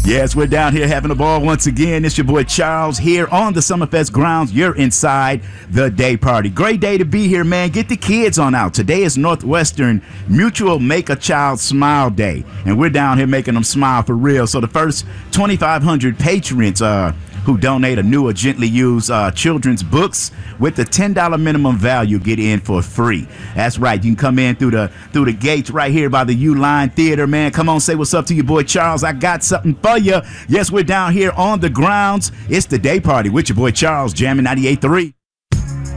Yes, we're down here having a ball once again. It's your boy Charles here on the Summerfest grounds. You're inside the day party. Great day to be here, man. Get the kids on out. Today is Northwestern Mutual Make a Child Smile Day, and we're down here making them smile for real. So the first 2,500 patrons who donate a new or gently used children's books with the $10 minimum value get in for free. That's right. You can come in through the gates right here by the U-Line Theater, man. Come on, say what's up to your boy Charles. I got something for you. Yes, we're down here on the grounds. It's the day party with your boy Charles, jamming 98.3.